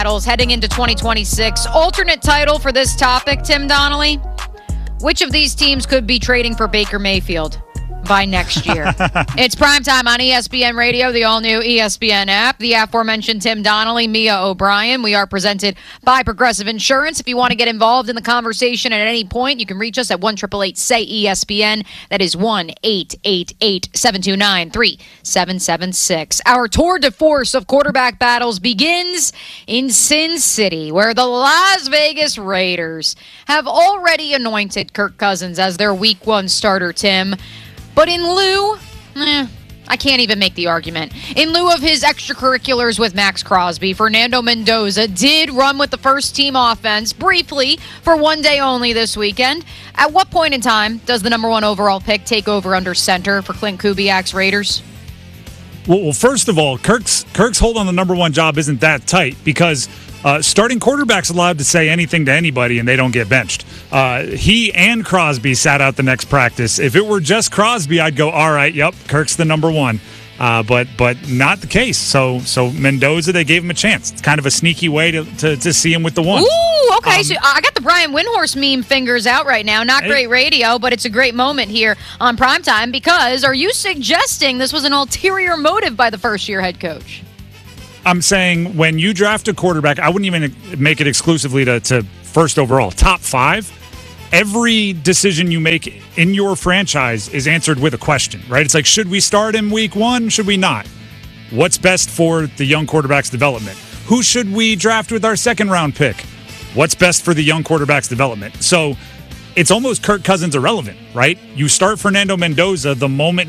battles heading into 2026. Alternate title for this topic, Tim Donnelly. Which of these teams could be trading for Baker Mayfield by next year? It's primetime on ESPN Radio, the all-new ESPN app. The aforementioned Tim Donnelly, Mia O'Brien. We are presented by Progressive Insurance. If you want to get involved in the conversation at any point, you can reach us at 1-888-SAY-ESPN. That is 1-888-729-3776. Our tour de force of quarterback battles begins in Sin City, where the Las Vegas Raiders have already anointed Kirk Cousins as their Week 1 starter, Tim. But in lieu, I can't even make the argument. In lieu of his extracurriculars with Max Crosby, Fernando Mendoza did run with the first-team offense briefly for one day only this weekend. At what point in time does the number 1 overall pick take over under center for Clint Kubiak's Raiders? Well, first of all, Kirk's hold on the number 1 job isn't that tight because starting quarterback's allowed to say anything to anybody and they don't get benched. He and Crosby sat out the next practice. If it were just Crosby, I'd go, all right, yep, Kirk's the number 1. But not the case. So Mendoza, they gave him a chance. It's kind of a sneaky way to see him with the 1. Ooh, okay. So I got the Brian Windhorst meme fingers out right now. Not great radio, but it's a great moment here on Primetime because are you suggesting this was an ulterior motive by the first-year head coach? I'm saying when you draft a quarterback, I wouldn't even make it exclusively to first overall. Top 5, every decision you make in your franchise is answered with a question, right? It's like, should we start him Week 1? Should we not? What's best for the young quarterback's development? Who should we draft with our second-round pick? What's best for the young quarterback's development? So it's almost Kirk Cousins irrelevant, right? You start Fernando Mendoza the moment